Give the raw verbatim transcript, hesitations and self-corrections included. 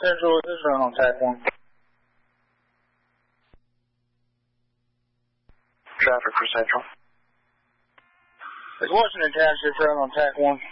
Central, this is on Tac one. Traffic for Central. It's Washington Township, right on Tac one.